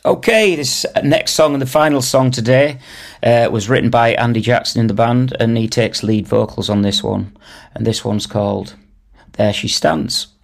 Okay, this next song and the final song today was written by Andy Jackson in the band, and he takes lead vocals on this one. And this one's called There She Stands.